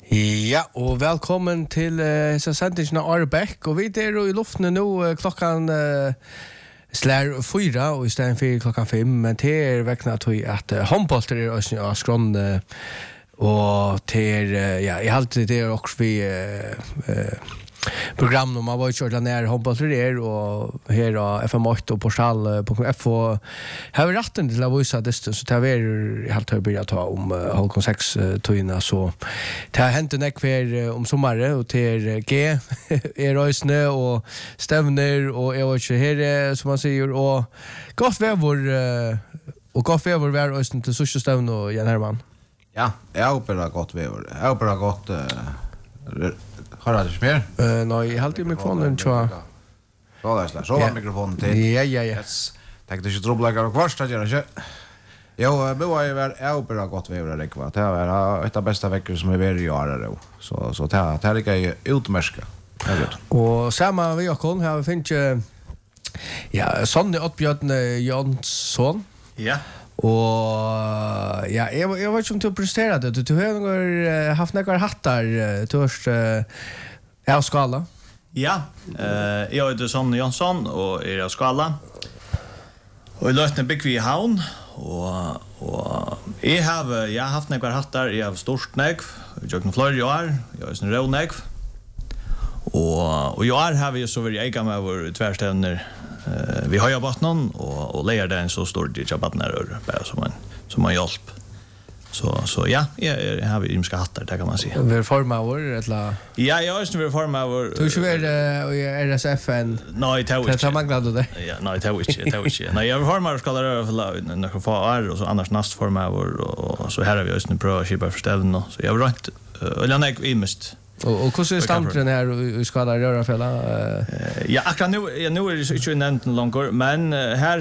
Ja, og velkommen til sendingen av Arbekk, og vi i luften nå klokkan slær 4 og i stedet for klokkan 5, men det vekkene at håndbolter også av skrån, og til, ja, jeg halte det også vi program når man var ikke ordentlig nær håndbolter og her av FM8 og portal.f og har vi retten til å vise det, så det er jeg halte å begynne å ta om halv 6 tøyene, så det har hentet nekk for om sommeren, og til G røysene og stevner, og jeg var ikke her, som man sier, og godt vever hver røysene til Susje Stevn og Jan Herman. Ja, jeg håper det godt vever. Jeg håper det godt... Har du ikke mer? Nei, jeg halte jo mikrofonen, tror jeg. Så var mikrofonen til. Ja. Tenkte ikke trobleggere og kvarst, det gjør ikke. Jo, det var jeg håper det godt vever, Rekva. Det var et av beste vekker som vært i året. Så det er ikke utmerket. Og sammen med Jakon har vi finnet Sonny Oddbjørn Jonsson. Ja. Og ja, jeg vet ikke om du har presteret det. Du har haft noen hattar av skala. Ja, jeg heter Sonny Jonsson og av skala. Og jeg løtene bygger vi i havn. Og jeg har haft noen hattar. Jeg har stort negv. Jeg har gjort flere år. Jeg har sånn rød negv. Og i år har vi så vært egen med våre tverstevner. Vi har jobbat någon och lägger den så står det jobbat när bara som en hjälp. Så ja, jag har vi ska hattar det kan man säga. Vi formar eller ja, jag är vi formar. Du ska väl RSFN. Nej, det är inte. Man glad det. Ja, nej, det är inte. Nej, jag formar ska det för några få år och så annars näst formar och så här har vi just nu prova skipa förställen så jag har rätt eller nej, vi måste. Och hur ser stamtren här i skada röra fälla? Ja, akkurat nu är det inte nämnt långt, men här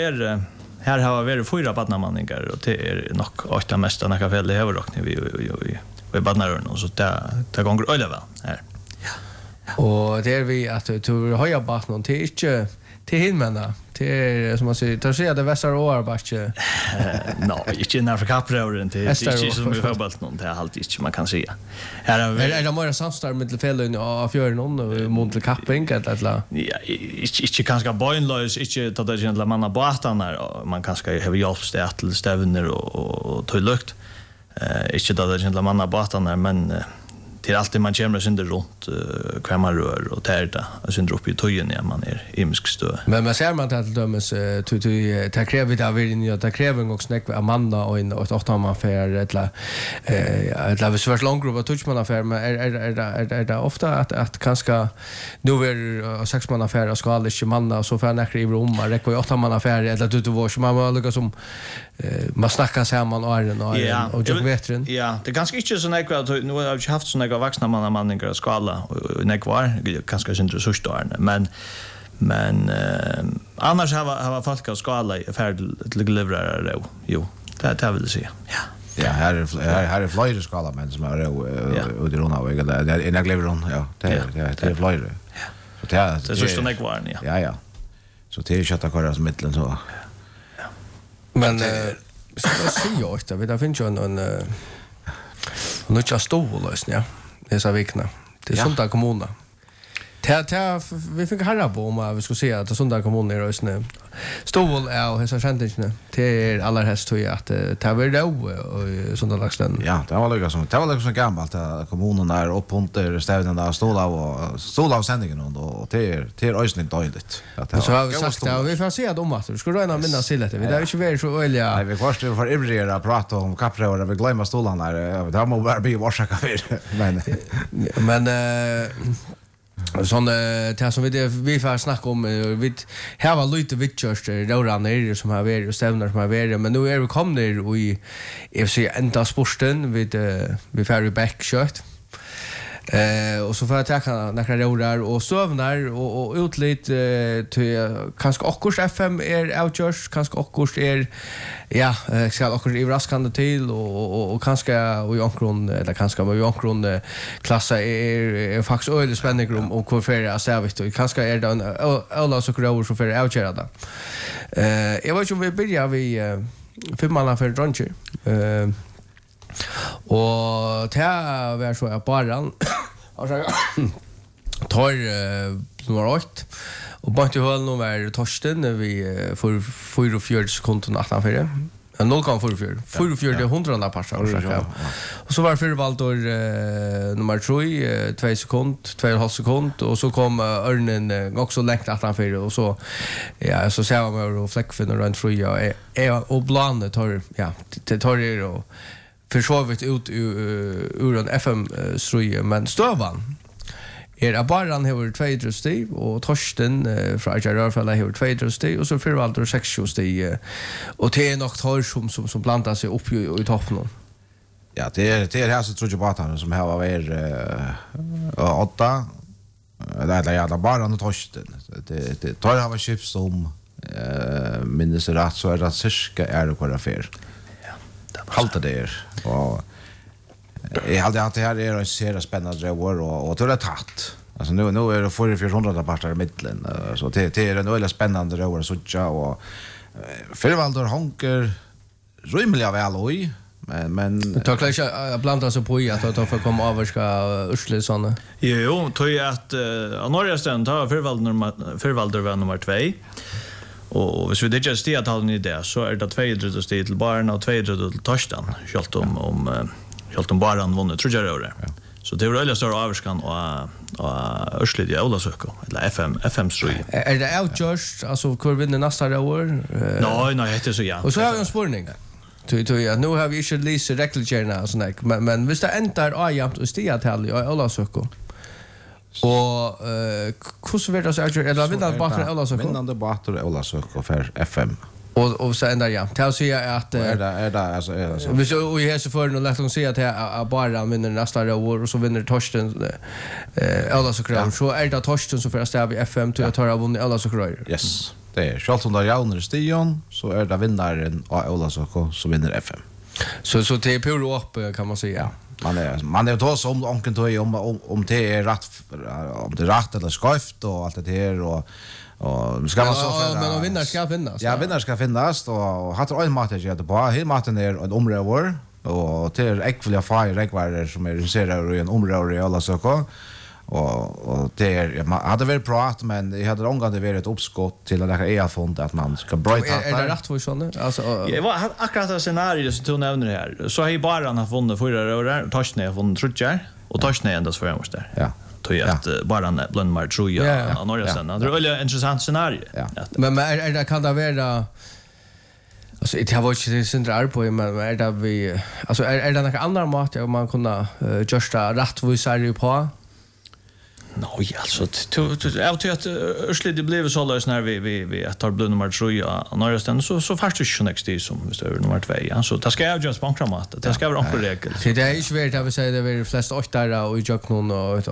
har vi 4 badnamanningar och det är nog åtta mesta några fel det har rockni vi badnar och så det går öle väl här. Ja. Och det är vi att du har jobbat någon till inte till himlarna. Det som man säger, tar sig det vässar år bara. Nej, inte när för kappråden till inte som vi har bult någon det är alltid inte man kan säga. Här är det mer samstarv med fällen av fjörden och mot kapping eller. Ja, inte kanske boinlös, inte ta det egentligen manna båtarna man kanske har hjälpt till stävner och till lukt. Inte ta det egentligen manna båtarna men till alltid man kommer synder runt kvar man rör och tär det synder upp i tojen när man imsk stö. Men ser man till dömes ta kräver det av in ta kräver också snack Amanda och en 8 man för eller vi svårt lång grupp touch man affär men är det ofta att kanske nu är 6 man affär och ska inte manna och så för näkra i rum man räcker 8 man affär eller du var som man lukar som man snackar samman och jag vet inte. Ja, det ganska inte så näkra nu har jag haft så näkra vuxna manningar att skala och näkvar kanske inte så stort men annars har folk att skala färd till leverera då. Jo, det vill säga. Ja. Ja, här är flöjre skala men som är och det rona och det är en leveron, ja. Det är flöjre. Så det är så stort näkvar, ja. Ja. Så det är chatta köra som mitten så. Ja. Men så ser jag inte, vi där finns ju en stålösning, ja. Dessa vikna. Det är Sunda kommun. Vi fick höra på om vi skulle se att Sunda kommun är rösne. Stål är och dessa kändisarna till alla häst tror jag att det var då och Sunda laxten. Ja, det var liksom gammalt att kommunen där upp under stävnen där ståla av sändningen och till rösne dåligt. Så har vi sagt att vi får se att att vi ska räna minna sillet. Vi där inte vara så olja. Nej, vi kvarst för ivriga prata om kappröra vi glömma stolarna där. Det måste bara bli orsaka för. Men sån det som vi får snacka om vi har var lite vitchurst röraner som har varit och stävnar som har varit men nu är vi kommer och i FC ända sporten vi får back shot och så får jag ta några rörar och sövnar och utlit till kanske också FM outjust kanske också ja ska också i raskande till och kanske och Jonkron eller kanske med Jonkron klassa är faktiskt öde spänning och hur för jag ser vet du kanske det alla så grova så för outjera då jag vet ju vi börjar vi 5 månader för druncher Och det var så jag bara tar nummer 8 och bara till håll nu var Torsten vi för 4 sekunder 18 0,44. 44 100 passar. Och så var förvaltor nummer 3 2 sekund, 2,5 sekund och så kom Örnen också längt att för och så ja så ser man och fläckfinner runt 3 och blandet tar ja det tar det och försovit ut ur en FM 3 men stövan Abaran har 2 stig och Torsten från Jarrfalla har 2 stig och så förvaltar 6 stig och det är nog tar som plantar sig upp i toppen. Ja, det är här så tror jag bara som har varit 8 eller ja, Abaran och Torsten. Det tar har varit skift som minns rätt så är det cirka är det kvar affär. Ja, det halta det och jag hade att det här är en serie spännande år och det är tatt. Alltså nu är det 400 parter i mitten så det är en väldigt spännande år så och Förvaldur Honker rymliga väl oj men tar klart blanda så på att ta för komma överska Ursle såna. Jo, tror jag att Norge stund tar Förvaldur var nummer 2. Och hvis vi det just det att ha en idé så är det 200 steg till Barn och 200 till Torsten. Skalt om Barn vunnit tror jag det. Så det var väldigt stor avskan och Örslid i Olasöko eller FM 3. Är det outjust alltså kvar vinner nästa år? Nej, det är så ja. Och så har jag en spårning. Nu har vi inte lyst reklamera och sånt men hvis det ändrar jämnt och stigatal i Olasöko. Och hur så vet jag eller vinnande batter Olasöko? Vinnande batter Olasöko för FM. Och så ändrar jag. Det säger jag att är det alltså vi så i hese för nu lätt att se att jag bara vinner nästa år och så vinner Torsten alla så kvar. Så är det Torsten som första av FM till att ha vunnit alla så kvar. Yes. Det är Charlton där Jauner Stion så är det vinnaren av Ola så vinner FM. Så det är pure upp kan man säga. Man är då som onkeln då om det är rätt eller skevt och allt det här och ska man så för men vinnare ska finnas. Ja, vinnare ska finnas och har en mat att göra på. Hela maten är en område och det är äckliga fire regler som är insererade i en område i alla saker. Och det är hade väl prat men jag hade ångande varit ett uppskott till att det är fond att man ska bryta det. Är det rätt för såna? Alltså jag var akkurat det scenario som du nämner här. Så har ju bara han vunnit förra året, Torsten har vunnit trutjar och Torsten är endast för där. Ja. Tog att bara en Blundmar tror jag och Norge sen. Det är väl ett intressant scenario. Men är det kan det vara alltså det har varit det central på men är det vi alltså är det några andra mat man kunna justa rättvisare på? Nej, alltså jag tror att Örslid det blev så lös när vi tar Blundmar tror jag och Norge sen så fast det ju next som är nummer 2. Ja, så det ska jag just bankra mat. Det ska vara onkel regel. Det är ju svårt att säga det är flest 8 och jag någon och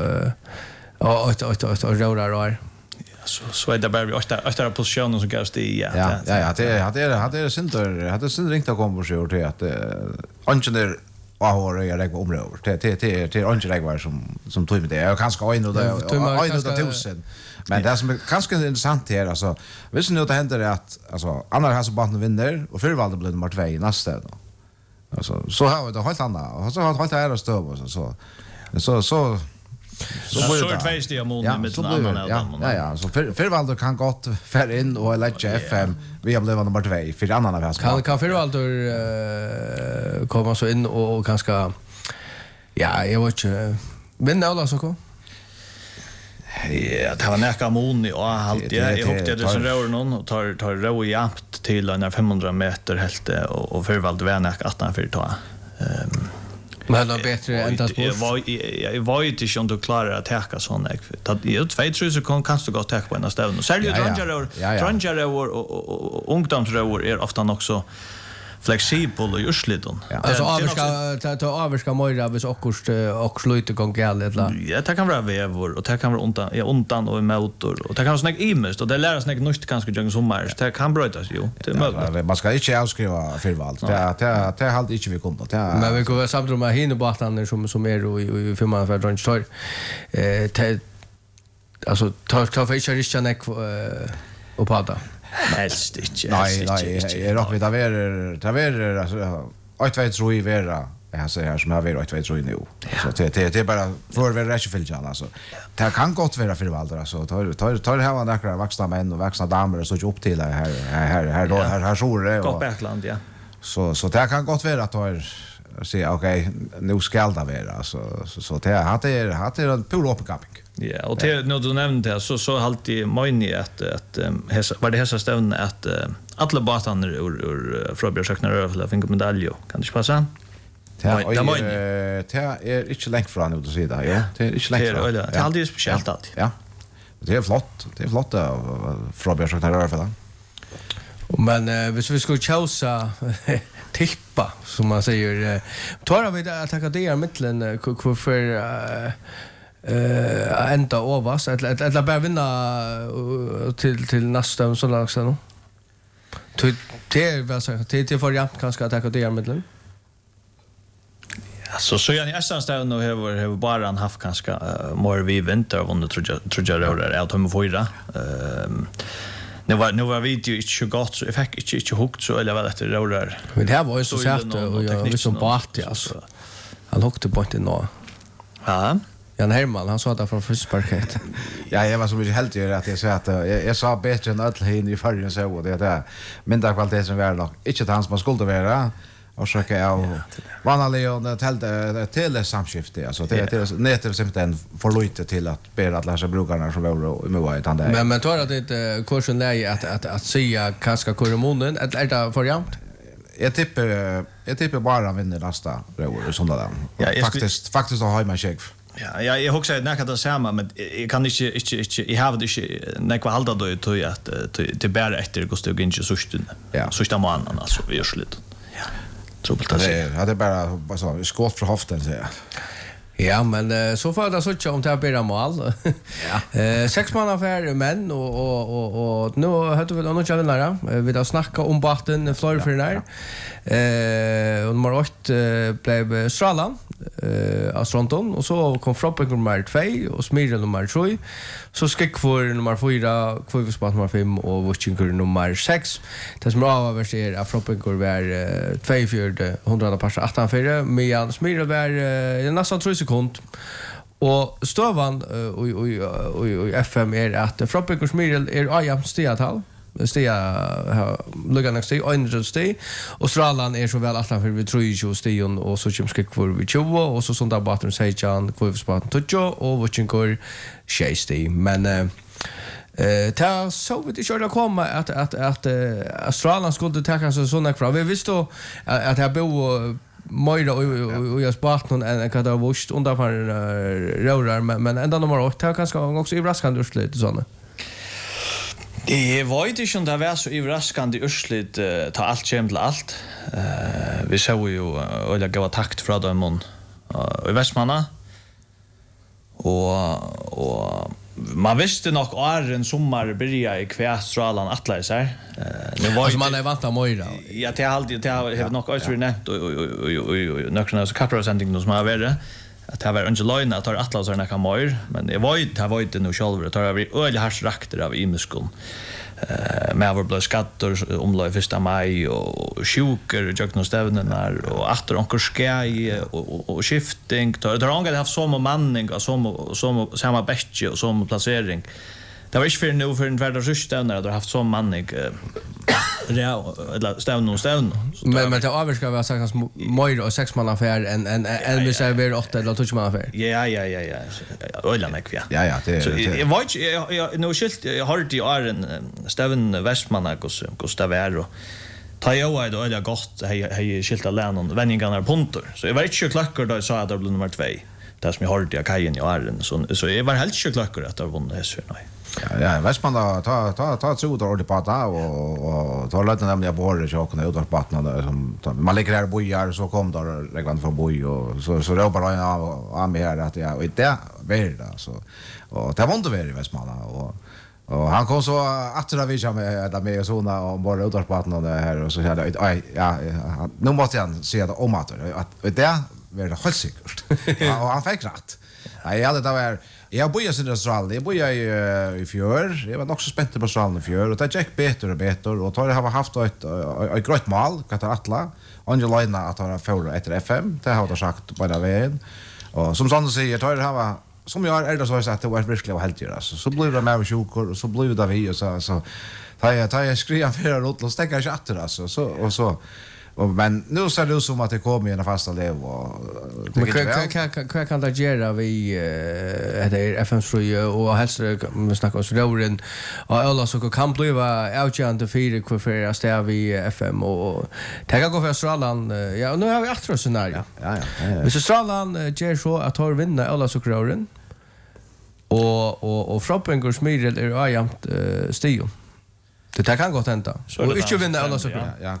rörar. Så är det bara vi 8 positioner som gavs det ja. Ja, det är synd ringt att komma på så till att engineer har jag regler område. Det är inte regler som tog med det. Jag kanske en och 1000. Men det som är ganska intressant här alltså visst nu det händer är att alltså andra har så bara vinner och förvaltar blir nummer 2 i nästa då. Alltså så har det helt annat och så har det helt ära stöv och så så är det steg mot mitten annan ja så förvaltar kan gott för in och lägga FM vi har blivit nummer 2 för annan av kan förvaltar komma så in och kanske ja jag vet inte vinna alla så kom. Ja, det var näka moni och halt jag hoppade det som rör någon och tar rå jämt till en 500 meter helt och förvalde vänak att han för ta. Men det bättre än det jag var ju inte om du klarar att täcka sån jag 2-3 så kan du gott täcka på en ställe. Särskilt Ranger och ungdomsrör är ofta också flexibel och ursliten. Alltså avska möjra vis och sluta gång galet la. Ja, det kan vara vävor och det kan vara undan och motor och det kan vara snägg imest och det lär snägg nytt kanske jung sommar. Det kan brytas ju. Det är man ska inte avskriva förvalt. Det halt inte vi kunde. Men vi går samtidigt med hinnebattan som är i 5 för Ranger. Alltså ta för inte riska näck och pata. Helst inte. Nej, jag rock vi där alltså 1-2 tror i vera jag säger här som jag vet 2 3 nu. Så det är bara för vi räcker för Jan alltså. Det kan gott vara för Valder alltså. Tar det här var några vuxna män och vuxna damer och så upp till här så det Gott Backland, ja. Så det kan gott vara att tar se okej, nu ska det vara så det är en pur uppgång. Ja, och till när du nämnde det så alltid meni att var det här stävn att alla båtarna ur Fröbjörnsöknar över fick medalj kan det passa? Det är inte längt från att säga ja. Det är inte längt från. Det är alltid speciellt alltid. Ja. Det är flott. Det är flott Fröbjörnsöknar över. Men hvis vi skulle tjausa tippa, som man säger, tar vi det att tacka det mittlen för ända ovas eller bara vinna till nästa så långt sen. Det är väl så det får jag kanske attacka det mittlen. Ja, så jag i Östernstaden nu har bara han haft kanske mer vi vinter vunnit tror jag det är att de får ira. Nu var video inte gott så effekt inte hukt så eller vad det rör. Men det här var ju så sett och jag visste om Bart alltså. Han hukte på inte nå. Ja. Jan Herman, han sa det från frisparket. Ja, jag var så mycket helt gör att jag sa att jag sa bättre än alla hin i förrän så och det är mindre kvalitet som är nog inte hans man skulle vara. Och så kan jag vanligen till samskifte alltså det är nätet som den för lite till att be att läsa brukarna som var med i tande. Men tror att det är kursen där att säga kanske korremonen är det för jämnt. Jag tippar bara vinner nästa år som där. Ja, faktiskt har man check. Ja, jag har också näkat det samma men jag kan inte jag har det inte näkva halda då till att till bära efter Gustav Ginge sustun. Ja. Susta månaden alltså vi gör slut. Ja. Trubbelt att säga. Ja, det är bara så skott från höften så ja. Ja, men så får det så inte om det blir mål. Ja. 6 månader för män och nu hade vi något jag vinnare. Vi har snackat om batten Florida för där. Och nummer 8 blev Stralan Astronton och så kom Froppen nummer 2 och Smirre nummer 3. Så skick för nummer 4, Kvivspot nummer 5 och Witchinger nummer 6. Det som avvärst är att Froppen går var 2-4 100 pass 18-4 medan Smirre var nästan 3 sekund. Och stövan och FM är att Froppen och Smirre är jämnt stigatal. Lugga nästa steg och Stralan är så väl att för vi tror ju stegen och så chim skick för vi 20 och så sånt där batten säger Jan Kvivspot 20 och Witchinger 60 men ta så vet jag att komma att Stralan skulle ta sig såna krav. Vi visste att jag bo Moira och jag spart någon en kad av vust under för rörar men ända nummer 8 kanske också i raskande urslit såna. Det var inte som det var så överraskande urslit ta allt kem till allt. Vi såg ju och jag gav takt från dem och i Västmanna. Och man visste nog att en sommar börja i Kvästralan Atlasar. Det var ju man är vant av Moira. Ja, det har nog också nämnt och några så kapprosending som har varit att det var Angelina att ta Atlasar när kan Moir, men det var inte nog själva tar vi öle har rakter av Imskon. Med var blå skatter omlöj 1 maj och sjuker och jöknostävnen och efter onkel skäj och skifting tar han haft som manning och som samma bättre och som placering. Det var inte för nu för en världsruststävner att ha haft som manning eller stävn. Men det överska vi har sagt att Moira och 6 man affär en vi säger vi 8 eller 12 man affär. Ja. Öllan ekvia. Ja, det. Så jag var jag nu skilt jag har det är en stävn Västmanna Gustav och ta jag då är gott hej skilta lärnon vändningarna punter. Så jag var inte klackor då sa att det blev nummer 2. Det som jag har det kajen i åren så jag var helt klackor att det vunnit så nej. Ja, Västmanna ta så då det på att och ta lite nämligen borre så kunna ut på där som man lägger där bojar så kom då reglan för boj och så ropar han av mig här att jag vet det väl så och det var inte väl i Västmanna och han kom så att det vi med med såna och borre ut på att där här och så hade ja nu måste jag se det om att det var det helt säkert. Och han fick rätt. Nej, jag hade det var jag bor i Australien. Jag bor i fjör. Jag var också spänd på Australien i fjör och det gick bättre och bättre och då har haft ett gott mål, Qatar Atla. Angelina att ha förra efter FM. Det har jag sagt på den vägen. Och som Sandra säger, tar det här som jag är det så att det var verkligen helt göra. Så blir det med sjukor och så blir det vi och så tar jag skriva för rot och stäcka chatter alltså så men nu ser det ut som att det kommer en fasta lev och vad kan det göra vi det FM3 och helst vi snackar oss roren och alla så kan bli outjant för för att stäva vi FM och ta gå för Australien ja nu har vi ett scenario ja så Australien ger så att har vinna alla så roren och Froppingur Smyril är ajant stion. Det kan gott hända. Och inte vinna alla så. Ja,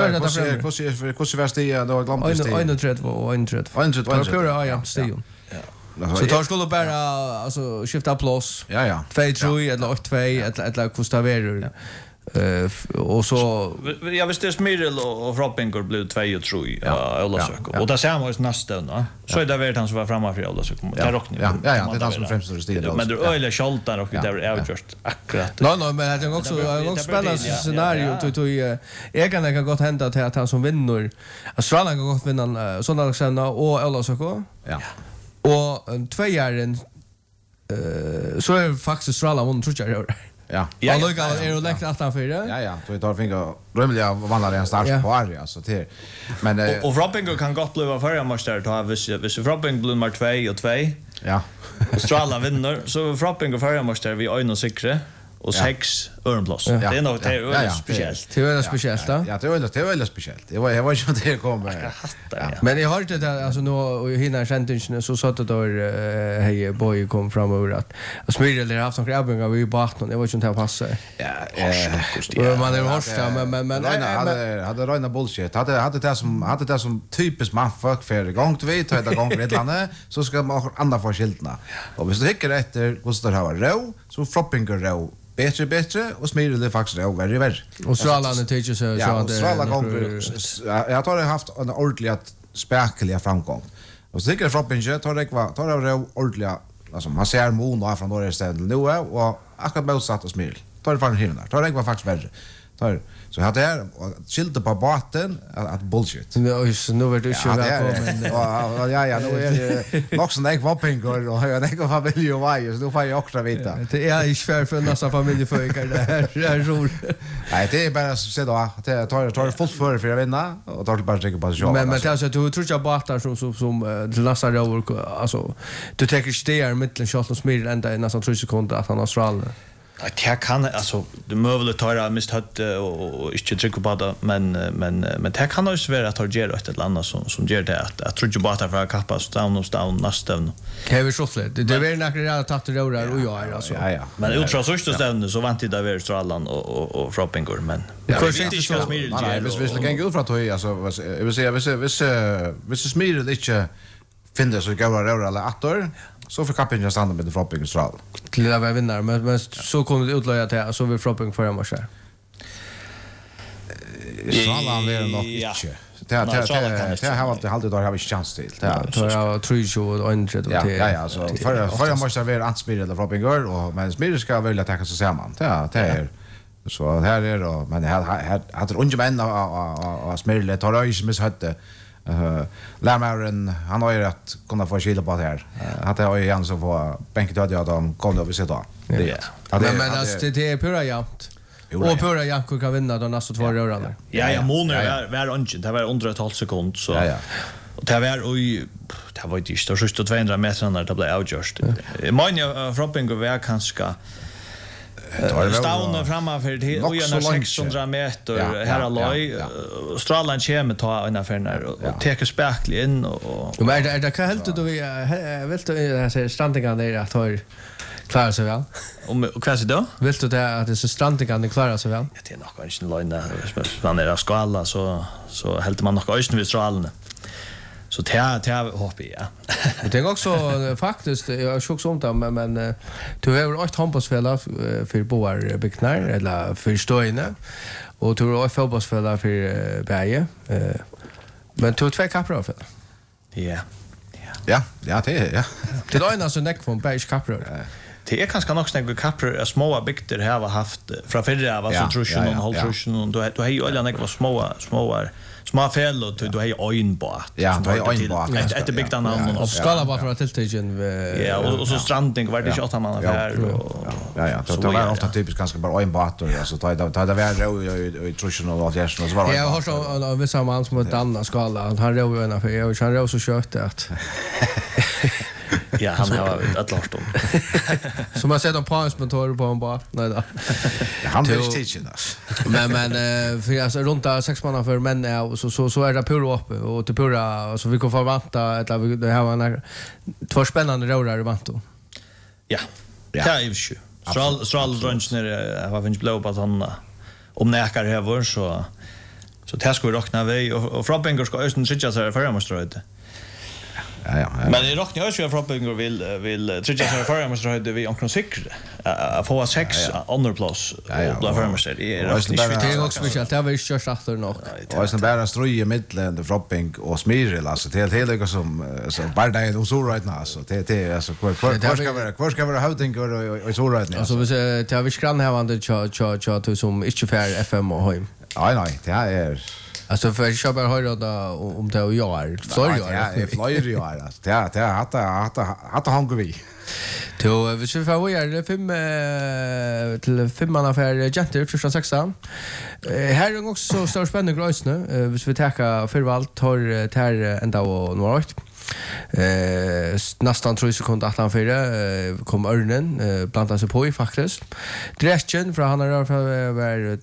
hur värst det då glömde det. 31 och 31. Ja, stion. Så tar skulle bara alltså skifta plats. Ja. 2-3 eller 8-2 eller Kostaverer. Och så jag visste Smyril och Froppingur blev 2-3 Ölasök. Och där ser man ju nästan då. Så är det värt han som var framme för Ölasök. Det rockning. Ja, det är han som främst stil. Men det öle skjoltar och det är just akkurat. Nej, men det är också spännande scenario jag kan gott hända till att han som vinner Australien kan gott vinna sådana sen och Ölasök. Ja. Och tvåjären så är faktiskt Australien vunnit tror jag. Ja. Ja, look out är läkt att han för det. Ja, då tar finga römliga vanliga en start på area så till. Men och Froppingur kan gott bli förra matchen då hvis Froppingur blir nummer 2 och 2. Ja. Australien vinner så Froppingur förra matchen vi 1 och 6 och 6 örnplats. Det är nog det är speciellt. Det är speciellt då. Ja, det är väldigt speciellt. Jag var ju inte det kommer. Men jag har inte det alltså nu och hinner sentingen så satt det då hej boy kom fram över att Smyril har haft några grabbingar vi på 18. Jag vet inte hur passa. Ja. Man är hårsta men hade rena bullshit. Hade det som typiskt manfolk för gång till vi tar det gång ett landet så ska man andra få skiltna. Och hvis du hickar efter kostar det här rå så Froppingur rå bättre och Smyril är faktiskt värre. Och Australien teacher så att Australien gånger jag tror det har haft en ordentlig späckliga framgång. Och så tycker Froppingur tar det ordentliga alltså man ser mon och från norra ställen nu och akkurat motsatt och Smyril. Tar det från hinna. Tar det var faktiskt värre. Så hade jag skilte på båten att bullshit. Nu vet du ju välkommen. Ja, nu är det också en Froppingur och jag tänker familj och vad så får jag också veta. Det är ju svårt för nästa familj för det här ror. Nej, det är bara så se då att jag tar fullt för att vinna och tar bara tänker på så. Men det alltså du tror jag båtar som nästa ror alltså du tänker steer mitten shot och Smyril ända i nästan 3 sekunder att han har Australien. Jag kan alltså det möjligt ta mist hött och inte trycka på det men det kan också vara att ge ett eller annat som ger det att jag tror ju bara för att kappa down nästan. Det är så fler. Det är väl några tatt rörar och jag alltså. Ja. Men utra första ställen så vant det där Australien och Froppingur men det inte ska Smyril. Nej, visst kan gå för att höja alltså jag vill säga visst Smyril inte finner så går röra eller attor. Så för kappen jag stannar med Froppingur Australien. Till att vinna men så kommer det utlöja till så vi Froppingur förra matchen. Australien är nog inte. Det har alltid då har vi chans till. Det jag tror ju och inte det. Ja, alltså förra matchen var Smyril eller Froppingur och men Smyril ska väl attacka så samman. Det är så här är då men här hade ungen män och Smyril tar ju som hade lärmaren han har ju rätt kunna få skilda på det här. Att det har ju igen så få bänket att jag de kommer över sig då. Men alltså det är pura jämnt. Och pura Jakob kan vinna de nästa 2 rörarna. Ja, månader var ungen. Det var under ett halvt sekund så. Ja. Och det var inte så just 200 meter när det blev avgjort. Men Froppingur var kanske Staunen framför det och gärna 600 meter här alloj. Australien kommer ta en affär och tar späckligt in och men det kan helt då vi vill du säga strandingarna där att har klarar sig väl. Och vad så då? Vill du det att det så strandingarna klarar sig väl? Ja, det är nog kanske en line man är skala så helt man nog östen vid Australien. Så det hoppar ja. Jag tänker också faktiskt jag såg sånt där men du har ett handbollsspelare för boar Bicknar eller för Stöjne och du har ett fotbollsspelare för Berge men du har 2 kappar för. Ja. Ja, det är ja. Det är ena så näck från Bergs kapprör. Det är kanske nog snägg kapprör små bygder har haft från förra var så truschen och halvtruschen och då har ju alla näck små fel och då har ju ögonbart. Ja, då har ögonbart. Ett bygdan namn och skala bara för att tilltagen. Ja, och så stranding var det inte att man affär och ja, det var ofta typiskt ganska bara ögonbart och alltså ta det var i truschen och allt järs och så var det. Jag har så vissa man som ett annat skala han rör ju en affär han rör så kött att ja, han har ett lart om. Så man sätter pausmotor på en bara. Nej då. Han vill teachen oss. Men för alltså runt 6 månader för män och så är det pura upp och till pura så vi kan förvänta att det här var en två spännande roller i vanto. Ja. Det är ju Stral drunch när har finns blå på han om näkar här så det ska vi räkna vi och Frappinger ska östen sitta så här för jag måste röda. Ja. Men det rockar ju Frappinger vill trycka sig för måste röda vi omkring säkert. Få 6 andra plats och då för måste det är också speciellt det var ju kört efter nog. Och sen bara ströj i mitten det Frapping och Smyril alltså det är helt som bara det och så right now så det alltså kvar ska vara houting och så right now. Alltså vi det har vi skran här vande cha som inte för FM och hem. Nej det är alltså för jag bara höra då om det och jag är så jag är flyger jag alltså det hade hangur vi då vi ska få göra 5 till 5 man för Gentle första 16 här är också stor spännande grejs nu vi tar förvalt har tar ända och något nästan 3 sekunder att han fyra kom örnen plantade sig på i faktiskt Dreschen från han är var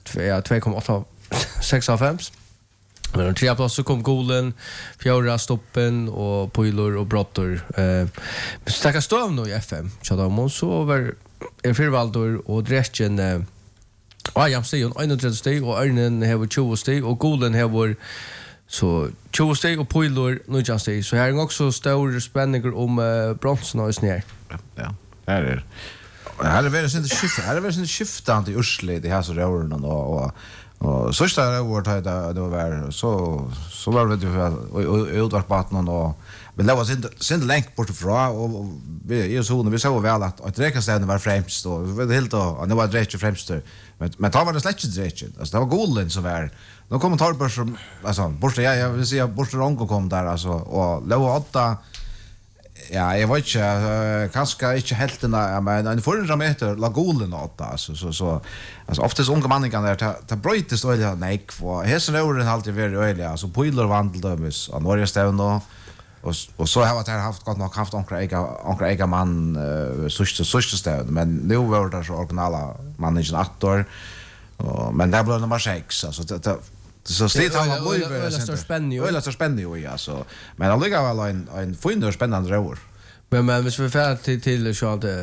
2,8 av 5. Men 3 plats så kom Golen, Fjära stoppen och Poilor och Brottor. Men så stov nu i FM. Så då så var Firvaldor och Dreschen jag säger 31 steg och Örnen har 20 steg och Golen har så 20 steg och Poilor 19 steg. Så här är också stor spänning om bronsen och snär. Ja. Här är Här är väl sin skiftande ursle det här så rörorna och sista året det var så var det ju utvart batten och men det var sin länk bort ifrån och vi så när vi såg väl att räkastenen var främst då det helt och det var rätt främst men tar var det släckt rätt alltså det var Golden så var de kommentarer som alltså borsta jag vill säga borsta Ronko kom där alltså och låg 8. Ja, jag vet inte, kanske inte helt men en förra meter la Golden 8 alltså oftast unga manningar där ta bröjtes och jag nej för hästen åren alltid varit öliga så Poiler vandeldömes och Norge stävn då och så har jag haft gott nog haft onkel ega man sista stävn men nu var det så originala mannen 8 år men det blev nummer 6 alltså det så sted han var ju så spännande alltså men det ligger väl en fin och spännande år men hvis vi får till så att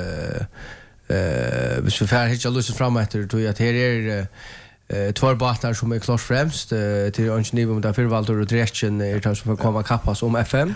hvis vi får hitta lust fram efter då att här är två båtar som är klart främst till Örnsköldsvik med Firvaldor och Dreschen är det som får komma kappas om FM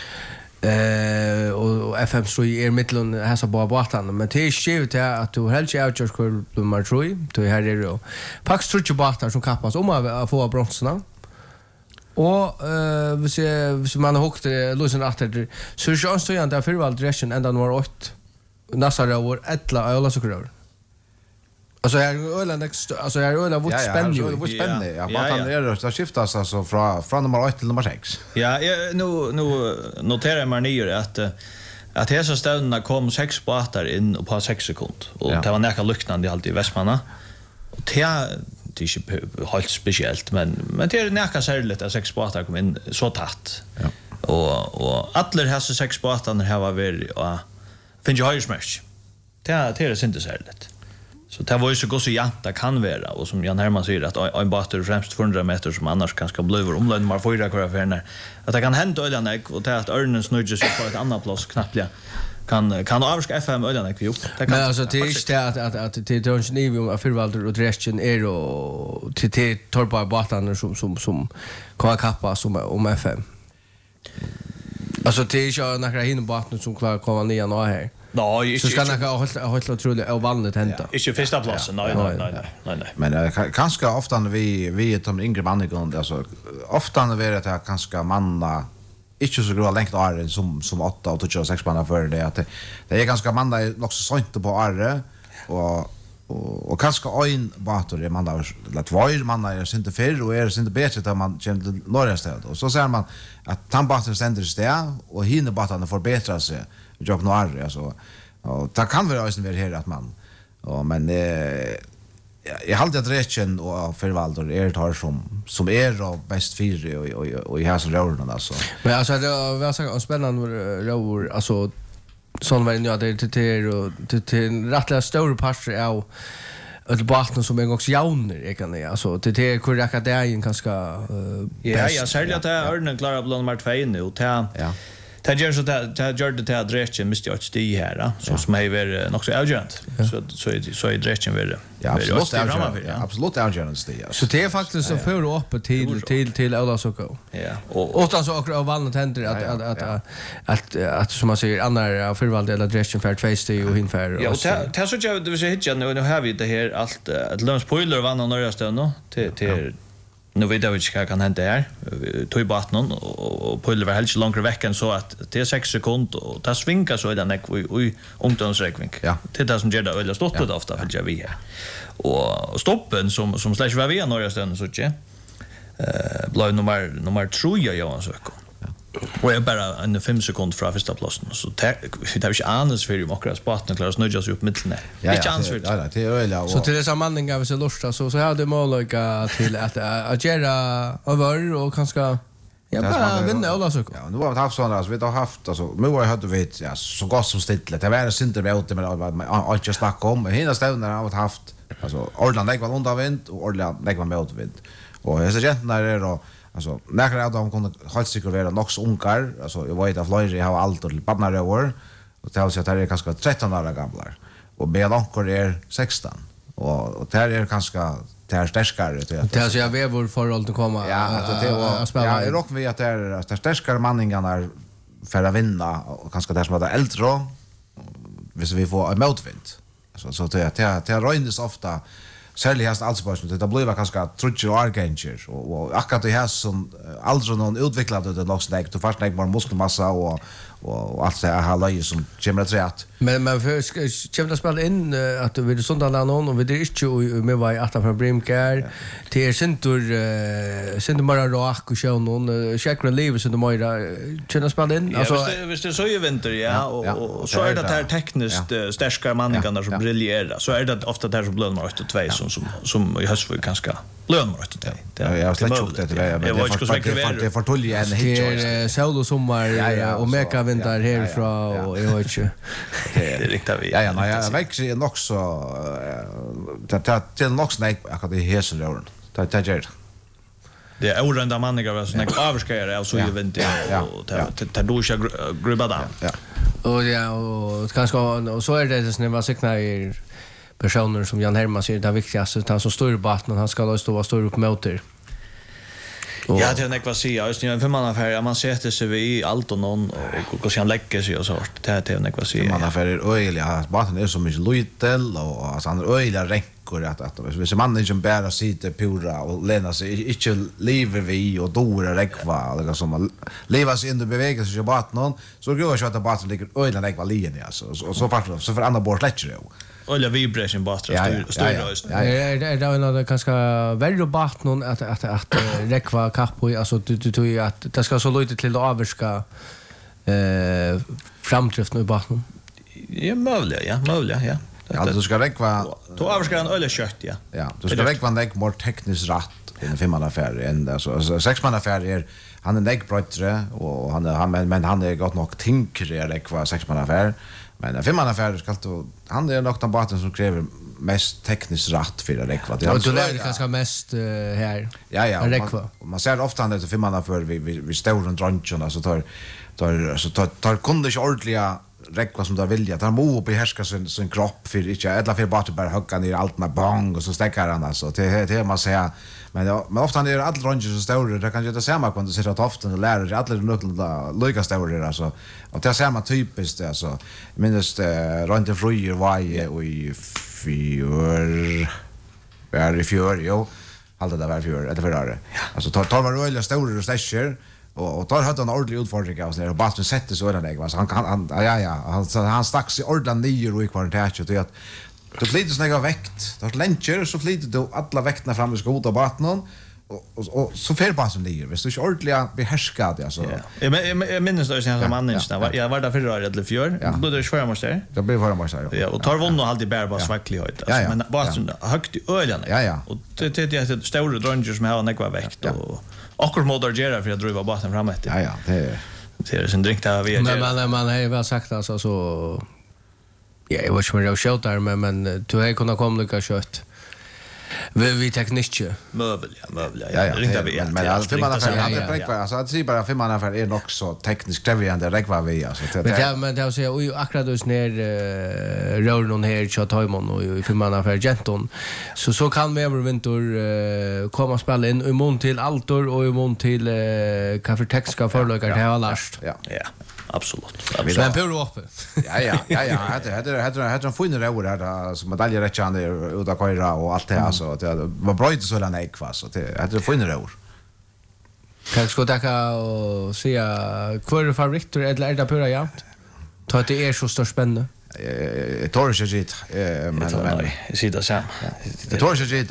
och FM så är mitten här så bara båtarna men det är skivet att du helt jag just kör nummer 3 då här är det pax tror båtar som kappas om att få bronsarna och vi man har hukt lösen efter så är det så att Firvald Dreschen ända nummer 8 Nassar år ettla alla så kör alltså är Öland alltså är Öland vart spännande ja båten är det skiftas alltså från nummer 8 till nummer 6 ja nu noterar man ju att hesa städerna kom 6 båtar in på 6 sekunder och det var näka luktande alltid i Västmanna och det är inte helt speciellt men det är näka särskilt att 6 båtar kom in så tätt och alla hesa 6 båtarna har varit finns ju höjrsmärk det är inte särskilt så det var ju så gott så janta kan vara och som Jan Herman säger att en båt främst 400 meter som annars kanske blir omlöd man får kvar för när att det kan hända öljanek och det att örnen snurrar sig på ett annat plats knappt kan avska FM öljanek vi upp men alltså det är inte att det är inte ni om Firvaldor och Dreschen är och till torpa båtarna som kan kappa som om FM alltså det är ju några hinbåtar som klarar komma ner nå här nej så ska jag ha otroligt ovanligt hända inte första platsen nej men kanske ofta vi de yngre människorna alltså ofta när vi är det kanske manna inte så grova längt åren som 8 och 26 manna för det att det är ganska man där också sånt på året och kanske en bator är man där eller två man är inte för och är inte bättre att man känner till norra stället och så säger man att tambator ständer där och hinner batorna förbättra sig jag når alltså och det kan vara också här att man men jag hade att rätten och förvaltar tar som är och bäst fyra och i här så rörden alltså. Men alltså det var så spännande rör alltså sån var det till rättliga stora parter av ett basen som är också jauner jag kan alltså det är korrekt det är ganska ja särskilt att Örnen klarar på nummer 2 nu och det gör så det gör det att Dresden måste ju stå här så som är väl nog så avgörande så är Dresden väl absolut avgörande det så det är faktiskt så för upp till alla så och så också av vanligt händer att som man säger andra förvalt eller Dresden för 2 steg och inför ja och det så jag det vill säga nu har vi det här allt ett lunchpoiler vann och norra stöd nu till nu vet jag inte vad kan hända här. Tog bort någon och pulver var helt långt veckan så att det är 6 sekunder och det svingar så är den i ungdomsräkning. Ja. Det är det som gör det öl stått det ofta för jag vi här. Och stoppen som slash var vi några stunder så inte. Blev nummer 3 jag så. Och jag bara en 5 sekunder från första platsen så det är inte annars för ju makras partner klarar snurra sig upp mitten. Inte annars för. Ja, det är öl. Så till dessa mannen gav sig lusta så hade målöka till att göra över och kanske bara vinna alla så. Ja, nu har vi haft sådana, alltså vi har haft alltså nu har jag vet ja så gott som stilla. Det var inte med ute men allt jag snackar om. Hela städerna har haft alltså Orland det var undervind och Orland det var motvind. Och dessa gentarna är då alltså några av dem kunde helt säkert vara nog så ungar alltså jag vet att Floyd har allt till barnaröver och det alltså att det är kanske 13 år gamla och Belankor är 16 och det är kanske det är starkare det alltså jag vet vår förhåll att komma ja är rock vi att det är starkare manningarna för att vinna och kanske det som är äldre hvis vi får en motvind så det röjnes ofta särskilt här allsborsen det blir kanske trutcher och arganger och akkurat det här som aldrig någon utvecklade det nog snägt och fast snägt bara muskelmassa och allt det här löje som kommer att rätt. Men för kommer att spela in att vi det sånt där någon och vi det inte med var att från Brimkär till Sintur bara rak och show någon checkra liv så det mer kunna spela in alltså visst det så ju vinter ja och så är det här tekniskt starka manningarna som briljerar så är det ofta där som blöd mot 2 som i höst för ganska blöd mot 2. Jag släcker upp det det för tullig en hit sol och sommar och meka vinter härifrån och jag vet inte det riktar vi. Ja, jag växer nog så till nog snäck akkurat det här så där. Det gör. Det är orenda manniga var såna avskärare alltså ju vinter och det då ska grubba där. Ja. Och kanske och så är det när man siktar i personer som Jan Herman säger det viktigaste att han som står i batten han ska stå upp motor. Ja, det är något vad säga. Just nu för man affär man sätter sig vid allt och någon och så han lägger sig och så. Det är något vad säga. Man affär öliga baten är så mycket lutel och alltså han öliga räckor att hvis man inte bara sitter pura och läna sig inte lever vi och dora räckva eller som leva sig in i bevegelse i baten så går ju att baten ligger öliga räckva linjen alltså så för andra bort lättare. Eller vibration batra styrröst. Det är nog ganska väldigt bart någon att räkva kapp och alltså du att det ska så lite till avska framdriften i baten. Ja, möjligt, ja. Ja, du ska räkva då avska en öl kött, ja. Ja, du ska räkva en mer tekniskt rätt i en 5-mannaffär än alltså 6-mannaffär är han är näckbrötre och han är gott nog tinkre räkva 6-mannaffär. Men 5-mannaffär ska han är nog den baten som kräver mest tekniskt rätt för att räkva. Ja, du lär kanske mest här. Ja. Man ser ofta att 5-mannaffär vi står runt ranchen så tar kunde inte ordentliga räkva som du vill. Tar må behärska sin kropp för inte eller för bara hugga ner allt med bang och så stäcker han alltså. Det man säger men ofta är det alla rancher så stora det kan ju inte samma när du sitter att ofta och lär dig alla nöklarna lika stora alltså. Och det är samma typiskt alltså. Minst rancher fröjer varje och i fjör jo. Allt det där var fjör eller för det. Alltså tar man öliga stora och stäcker och tar hade en ordentlig utfordring av sig och bara sätter så där va så han stack sig ordentligt ner och i kvartalet och att då flyter snägga väkt då läncher så flyter då alla väkterna fram i skot och batten och så fer bara som ligger visst du är ordentligt behärskad alltså jag minns då sen mannen jag var där för år eller fjör då det svär måste det blev för måste ja och tar vunnit alltid bär bara svacklighet alltså men bara högt i ölen och det är stora drunges som har näkva väkt och akkurat modar gera för att driva basen framåt ja det är sin drink där vi men man har väl sagt alltså så ja jag vet inte om jag skjuter där men du har kunnat komma lika kött vi tekniker möbel ja men allt man har alltså att se bara 5 man för är nog så tekniskt krävande räkva vi alltså men det säger oj akkurat just ner rör någon här chat Taimon och 5 man för Genton så kan vi över vinter komma spela in i mån till Altor och i mån till kaffe texka förlagar det har last ja absolut men på uppe ja hade en fin rör där som medaljer rätt han där ut att köra och allt det alltså det var bra inte så länge ekva så det hade en fin rör kan ska tacka och se kvar favoriter eller det pura jämnt ta det är så stort spännande Torshit men ser det så det Torshit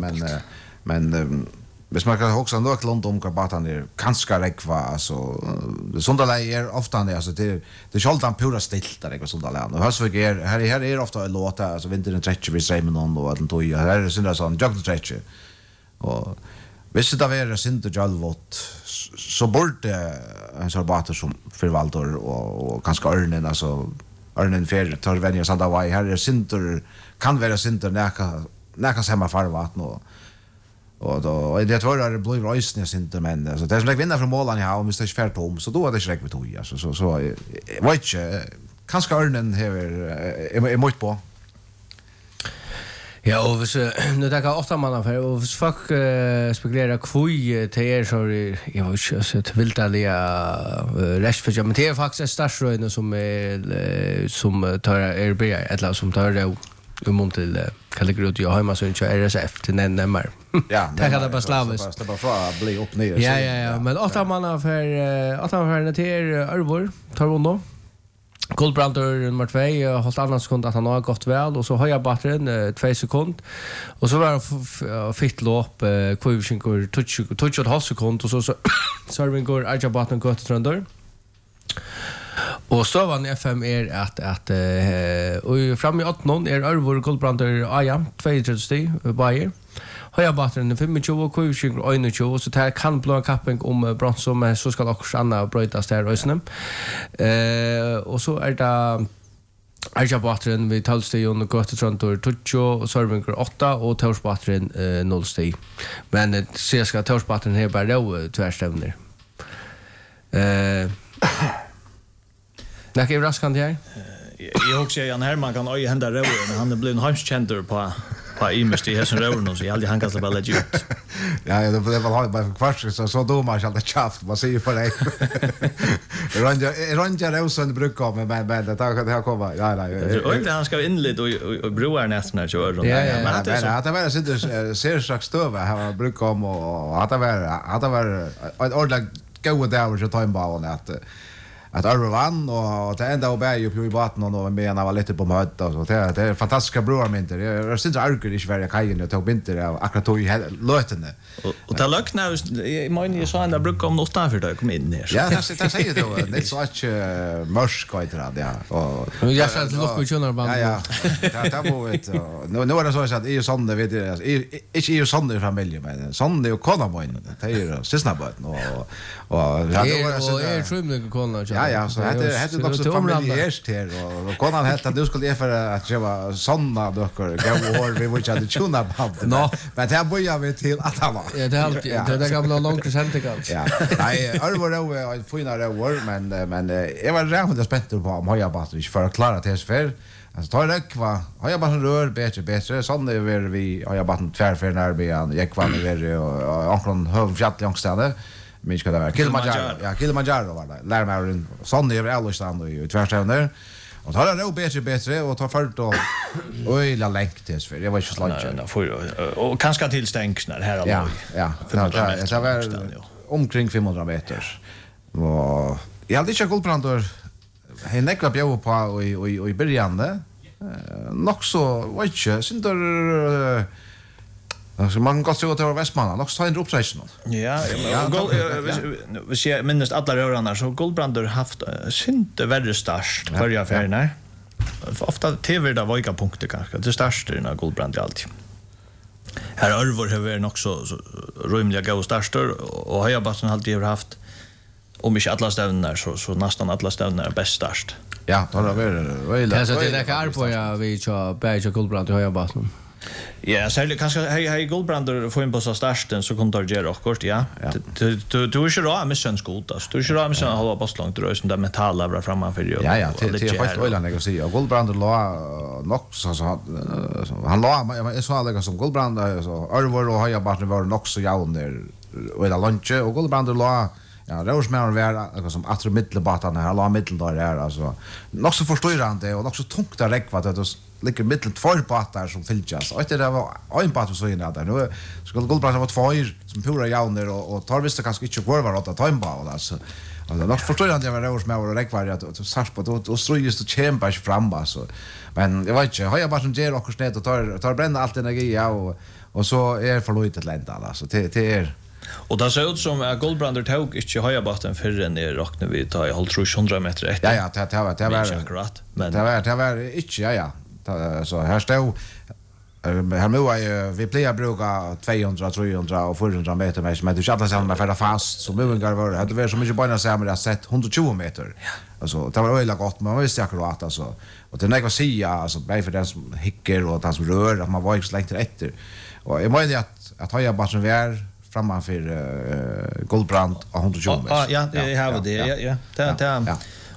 men hvis man kan också nog långt om Karbatan är kanske räkva alltså sådana läger ofta det alltså det skalltan pura stilt där och sådana läger och så här är ofta en låt alltså vintern 30 vid Simon och den tog här är synda sån jag 30 och visst det var synd och jalvot så borde en Karbatan som förvaltar och kanske örnen alltså örnen för tar vänja sådana var här är synd kan vara synd näka hemma farvatten och då det var det blev rösnes inte men alltså det är som jag vinner från målen i havn hvis det är färt om så då är det rätt med tog alltså så vet inte kanske örnen här är mycket på ja och hvis nu det går 8 man för och hvis folk spekulerar kvui till så jag vet inte så det vill det rest för men det är faktiskt stadsröjna som tar RB eller som tar det mot till Kallegrud jag hemma så inte RSF till NMR. Ja, det kan det bara slavas. Det bara för bli upp ner. Ja, men 8 man för till Örvor tar hon då. Goldbrandur nummer 2 hållt annan sekund att han har gått väl och så höja batteren 2 sekund och så var fitt lopp kvivinkor touch och halv sekund och så servingur Arja batten gått tröndor. Och stövan FM är att och fram i 18 är Örvor Goldbrandur Aja 230 Bayer. Höja batteren 25 och kvivinkor 21 så det kan bli en kapping om brons men så ska också Anna brytas där rösnen. Och så är det Arja batteren vid 12 steg och gått tröndor 20 och servingur 8 och torsbatteren 0 steg. Men så ska torsbatteren här bara då tvärstävner. När kan raskan här? Jag också Jan Herman kan öja hända rören han är blivit hemskänder på imest i häsen rören så jag aldrig han kan bara lägga ut. Ja, det var bara kvart så då man alltid chaft vad säger för dig. Ranja Rosen brukar men det har komma. Ja. Och inte han ska in lite och broar nästan när kör runt. Men det var så ser strax stöva här brukar om och att det var ett ordentligt goda dagar så tar en ball att Arvan och det enda och bär upp i vatten och med var lite på möt och så det är fantastiska broar minter. Jag syns arker i Sverige kajen och tog vinter och akkurat tog lötene. Och det lökna i mån jag sa ändå brukar om något för det kom in här. Ja, det säger då det är så att mörsk och det ja. Och jag sa att lock med Jonar Ja. Det var ett nu är det så att är sån det vet jag inte är sån i familjen men sån det och konna boyn. Det är sysna boyn och ja det var så är trumliga konna. Ja, så hade också familjärt här och konan helt att du skulle ge för att köpa såna dockor gå år vi vill inte tuna band. Men det börjar vi till att han var. Ja, det är alltid det gamla långpresentgals. Ja. Nej, Örvor är en finare år men jag var rätt spänd på om höja batteri för att klara det för. Alltså tar det kvar. Höja batteri rör bättre sån det är vi höja batteri tvärför när vi gick var det och ankron hövfjall långstande. Men ska det vara Kilimanjaro var det. Lär mig sån det är Ellisland och tvärstävner. Och tar det bättre och tar fart och la längtes för det var ju så långt. Och kanske till stängs när här Ja. Det var omkring 500 meter. Och jag hade inte Guldbrandur han nekva bjöd på i början. Nog så, vet inte, synder alltså man kan se att det var Västmanland, nog så en uppträdelse. Ja, vi ser minst alla rörarna så Guldbrandur haft synte värre start förra affären. Ofta TV där vika punkter kanske. Det största är Guldbrand alltid. Här Örvor har vi också rymliga goda starter och Höjabassen har alltid haft om inte alla stävnar så nästan alla stävnar är bäst start. Ja, då har vi det så det är kan på jag vi kör Berg och Guldbrand i Höjabassen. Ja, särskilt kanske hej Guldbrander får in på så starten så kommer det göra kort, ja. Du är ju bra med sönskot alltså. Du är ju bra med såna halva bastlångt rösen där metall över framför dig. Ja, det är faktiskt öland jag säger. Guldbrander lå nog så han lå jag så alla som Guldbrander så Örvor och Höjabassen var nog så jävn där och det lunch och Guldbrander lå ja, Rosmar var som att mittelbatan här lå mittel där är alltså. Nog så förstörande och nog så tungt att räcka att det ligger mittel två batar som fyljas. Och det var en batar så inne där. Nu skulle Guldbrand ha två som pura jauner och tar visst kanske inte går var att ta en ball alltså. Alltså nog förstörande jag var Rosmar och räckvar att sarpa och strujist och kämpa fram alltså. Men jag vet inte, har jag bara som ger och snett och tar bränna allt energi och så är förlåtet lända alltså. Det är och det ser ut som att Guldbrander tog inte Höjabatten förrän ner räknar vi ta i 100 meter efter. Ja, det var akkurat. Men det var inte ja. Så här står här nu är vi plejer bruka 200, 300 och 400 meter men det är inte alla färda fast så muvingar var hade vi så mycket bara sämre att sett 120 meter. Alltså det var öliga gott men man visste akkurat alltså och det nägra sia alltså bara för den som hickar och den som rör att man var inte längre efter. Och jag menar att höja bara som vi är framför Guldbrand och 120 meter. Ja, det har vi det. Ja.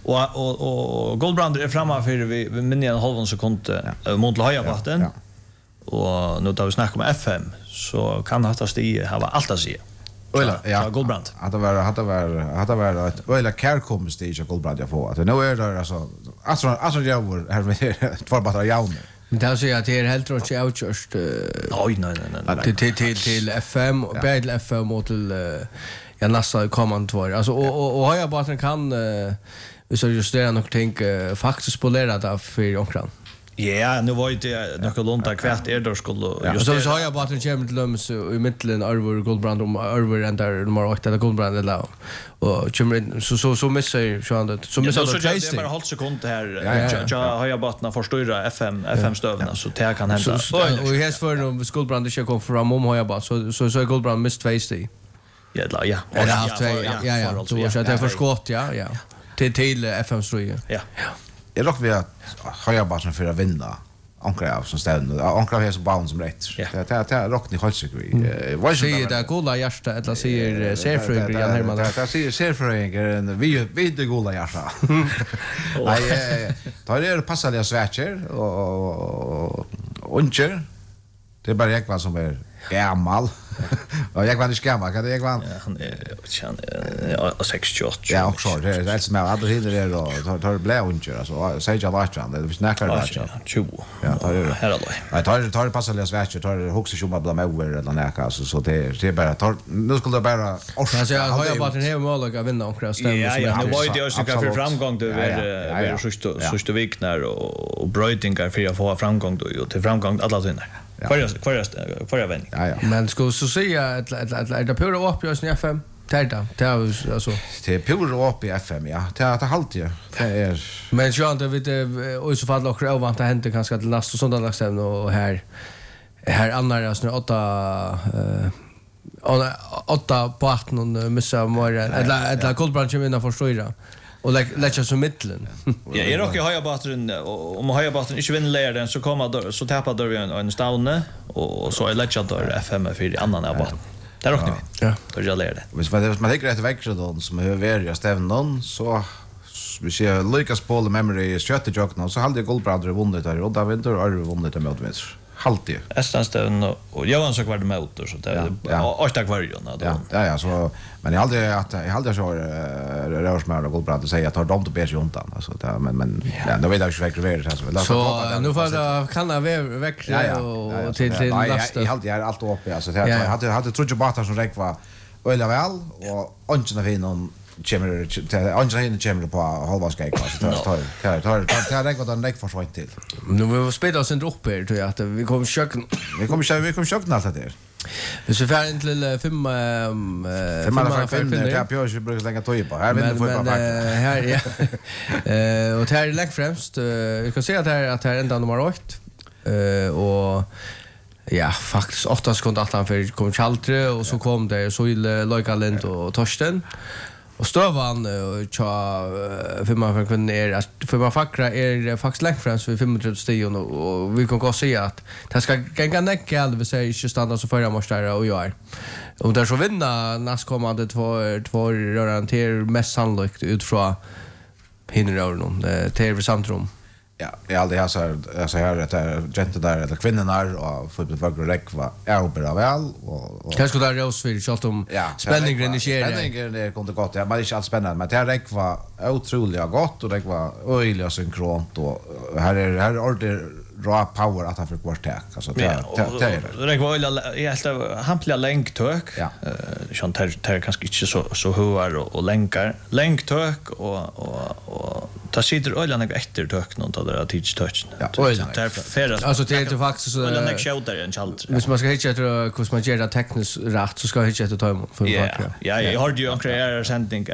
Och Guldbrand är framför vi minst en halv sekund mot Höjabatten. Ja. Och nu tar vi snack om FM så kan det stige ha allt att se. Ja, Guldbrand. Hade var ett öla kärkom stage av Guldbrand jag får. Att nu är det alltså jag var här med två bataljoner. Men det säger att det är helt rätt outjust. Nej. Till FM och till FM och till jag nästan kommer två. Alltså och Höjabatten kan vi så justera något tänk faktiskt polera där för omkring. Ja, nu var det något långt kvärt är då skulle just så har jag bara en chans till löms i mitten Örvor Guldbrand och Örvor ändar nummer 8 där Guldbrand eller och kommer så missar Sean så missar det är bara halv sekund här jag har jag bara förstöra FM stövna så det kan hända och häst för om Guldbrand inte kom fram om har jag bara så är Guldbrand mist 2 steg ja ja så det är förskott ja till FM ströje ja jag rock vi att höja bara för att vinna ankra av som städen ankra här så bound som rätt det rock ni hålls vi vad säger det goda hjärta eller säger serfröger Jan Herman det säger serfröger vi det goda hjärta nej tar det passar det svätcher och uncher det är bara jag vad som är gammal och jag var inte gammal kan jag var han är 68 ja också det är som jag hade hinner det och tar blä uncher alltså säger jag vart han det snackar där 20 ja tar det här då tar det passar det svätcher tar det också som bara med över eller näka alltså så det är bara tar nu skulle det bara alltså jag har ju bara den här målet att vinna omkring stämmer ja det var ju det som för framgång det är så viknar och brödingar för att få framgång då till framgång alla sina Kvar vändning. Ja. Men ska så säga att det pura upp just i FM. Det är alltså det pura upp i FM ja. Det är halt ju. Det är men så inte vet och så fall också ovant att hända kanske till last och sånt där stämmer och här andra alltså 8 på 18 missa morgon eller Guldbrand vinner för stora. Och lägga så mitten. Ja, är också höja batteren om höja batteren inte vinner den så kommer så tappar då vi en stavne och så är lägga då FM för i annan av batten. Där rockar vi. Ja. Då jag lär det. Men man tänker rätt växla då som hur vi stävnon så vi ser Lucas Paul memory strategy så hade Guldbrand vunnit där och David har vunnit mot vänster. Halti. Estansten och Johan så var det motor så det åtta kvarjon då. Ja så men jag hade så Rörsmör och Guldbrand säger att har de till bättre juntan alltså det men då vet jag inte vilket det är så nu får det kan det växa och till lasta. Jag hade allt uppe alltså jag hade trodde bara som räck var öliga väl och anchen av hinnom kommer på halvvaskeg så tar det går den lägg försvant till. Nu vi spelar oss inte upp här tror jag att vi kommer kökna allt det. Så vi fär inte till 5 kvinnor. Jag brukar bruka lägga tøy på. Här vinner får bara här ja. Och här lägg främst vi kan se att här ända nummer 8. Och ja, faktiskt 8 sekunder att han för kom Chaltre och så kom det så Loikalind och Torsten. Och Stövan och för man kan för man fackra faktiskt längt främst för 35 stion och vi kan gå se att det ska gänga näcka all vi säger inte stanna så förra måste där och gör. Och där så vinna nästkommande två rörande till mest sannolikt utifrån hinner till samtrum. Ja, jag aldrig har så här att gente där eller kvinnorna och fotbollsfolk och räkva är bra väl och kanske där rörs för så att de spänningen initierar. Spänningen det kommer gott. Ja, men det är inte alls spännande, men det räkva otroligt gott och räkva öjligt synkront och här är ordet raw power att han för kvartek alltså det var jag helt hampliga längdtök sån där kanske inte så höar och länkar längdtök och ta sitter oljan efter tök någon av det teach touch där färdas alltså det är faktiskt så oljan är shoulder en chalt hvis man ska hitta hur man gör det tekniskt rätt så ska jag hitta ta emot för ja jag hörde ju en kreativ sändning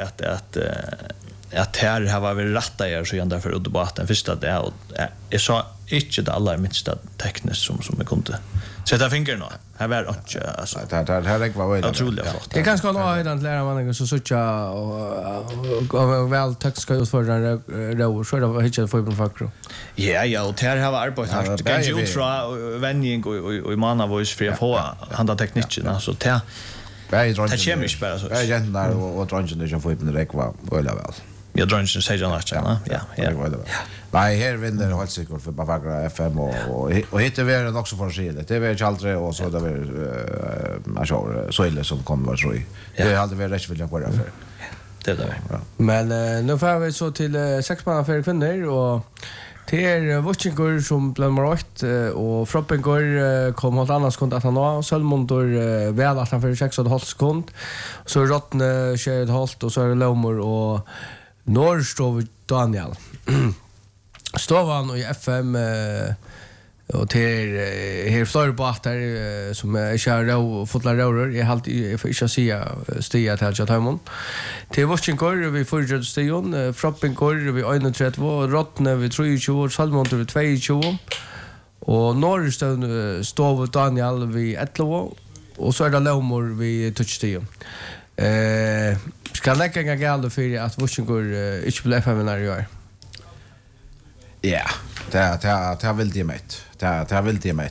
att här har vi rätta er så ändå för uddebatten första det och jag sa inte det allra minsta tekniskt som vi kunde sätta fingrar nå. Här var inte alltså. Det här var väl otroligt flott. Det kan ska nog att lära man så sucha och väl tekniska utförare då så det inte för på fakro. Ja och här har arbetat här. Det kan ju ut från vändning och manna voice för på handa tekniken alltså det. Det kemisk bara så. Jag gent där och drunchen det får på det var väl väl. Jag drar inte säga något ja. Nej, här vinner helt säkert för Bavaria FM och hittar vi det också för sig. Det är Chaltre och så där så illa som kommer tror jag. Det hade vi rätt vilja på det för. Det där. Men nu får vi så till 6 man för kvinnor och till Watchingor som bland 8 och Froppengor kom helt annars kunde att han var Sölmondor väl att han för 6,5 sekund. Så Rottne kör ett halt och så är det Lomor och Norrstov Daniel. Stovan och i FM och till här står båtar som är kör fotlar rör i halt i för inte säga stiga till Chatham. Till Washington vi får station Froppingor vi 31 och Rottne vi 23 och Salmont vi 22 och Norrstov Daniel vi 11 och så är det Lomor vi touchstation. Ska lägga en gäll för att Washington inte blir FM när jag är. Ja, det vill det med. Det vill det med.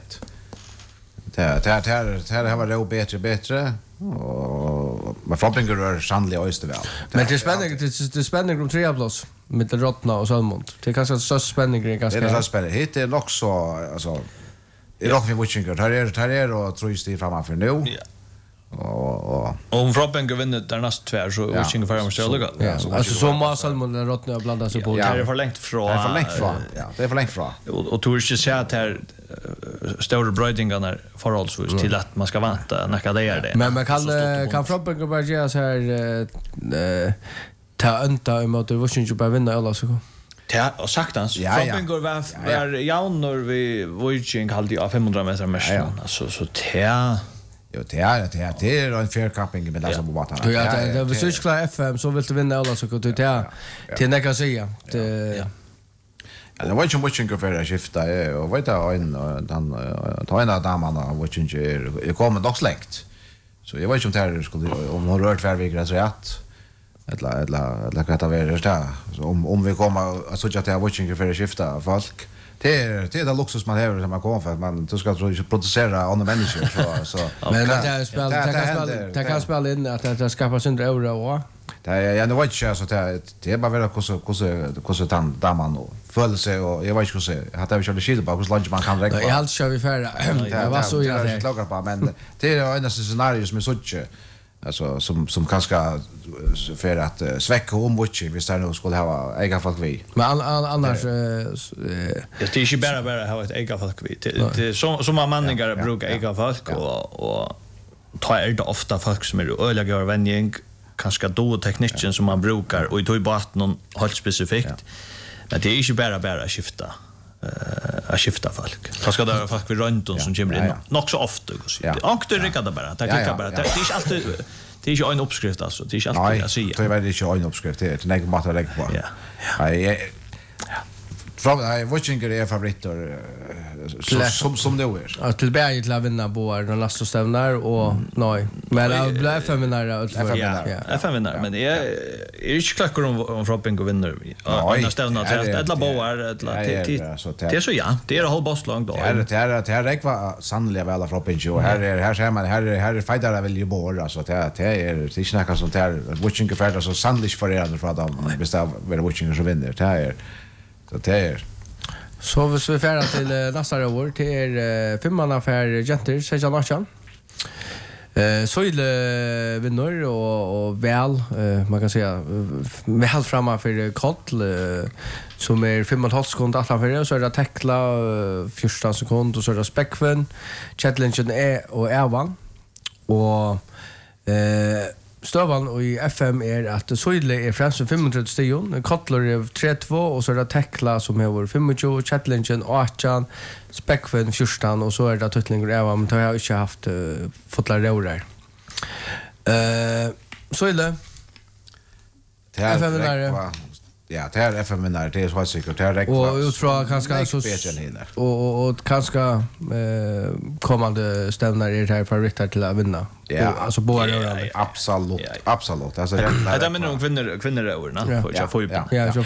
Det har varit bättre och men Froppingor är sannolikt österväl. Men det är spänning om 3 plats med Rottna och Sölmont. Det är kanske så spänning ganska. Det är så spännande. Hit är också alltså är dock vi Washington. Här är och tror jag framför nu. Ja. Och om Froppingor vinner där nästa tvär så Washington för att ställa det. Ja, alltså så måste Sölmont och Rottna blanda sig på. Det är för långt från. Det är för långt från. Ja, det är för långt från. Och tror inte säga att här stora brödingarna förhållsvis till att man ska vänta när det är det. Men man kan Froppingor bara göra så här ta ända emot Washington bara vinna alla så. Ja, och saktans. Froppingor var jaunor vi Washington hade av 500 meter mest. Alltså så Jo, det är en fair capping med dessa båtarna. Ja, det var så klart FM så vill du vinna alla så kan du ta till näka säga. Ja, det var inte mycket för att skifta och vet jag den ta en av damerna Washington kommer dock släkt. Så jag vet inte om det skulle om hon rört värviga rätt. Eller kan det vara det så om vi kommer så att jag Washington för att skifta folk. Det är det luxus man har som man kommer för att man du ska producera andra människor så men det kan spela in att det skapar syndra euro va. Det är jag vet inte så det är bara väl hur damen och följer sig och jag vet inte hur så hade vi kört skid på hur långt man kan räcka. Jag helt kör vi färra. Det var så jag det klagar på men det är en scenario som är så alltså som kanske för att sväcka Watching visst nu skulle ha äga folk vi. Men annars det är ju bara ha ett äga folk vi. Det som man manningar brukar äga folk och tar det ofta folk som öliga gör vänjning, kanske då tekniken som man brukar och i tog bort någon helt specifikt. Men det är inte bara skifta. Att skifta folk. Det ska vara folk vid rönton som kommer in. Nog så ofta. Och det rycker det bara. Det rycker bara. Det är inte alltid... Det är inte en uppskrift alltså. Det är inte alltid att säga. Nej, det är inte en uppskrift. Det är inte mat att lägga på. Watchinger är favoriter som det är. Ja, till berget till att vinna båda de last och stävnar och nej. Men jag blir FN-vinnare. FN-vinnare. Men är inte klackor om Fropping och vinner. Ja, stävnar till ett båda. Det är så ja. Det är håll boss långt då. Det här räcker sannolikt väl Fropping och här ser man här fightar väl ju båda så det är inte något sånt här Watchinger fightar så sannolikt förärande för att de bestämmer vem Watchinger som vinner. Det är så det är så hvis vi färrar till nästa år till 5:an för Jenter 16-18. Söyle vinner och väl man kan säga väl framme för Koll som är 5,5 sekunder utanför så är det tackla 14 sekunder och så är det Speckven Chatlinchen och Ervan och Stövan och i FM att Söyle är främst 35 stion, Kottler är 32 och så är det Tekla som har 25, Chatlinchen 18, Speckven 14 och så är det Tuttlinger Eva, men det har jag inte haft fotlar rörer. Söyle. FM där. Ja, det är FM där, det är så säkert det är rätt. Och utifrån kanske så och kanske kommande stävnar är det här för riktar till att vinna. Ja, alltså båda absolut. Alltså det är men kvinnor över, va? Ja,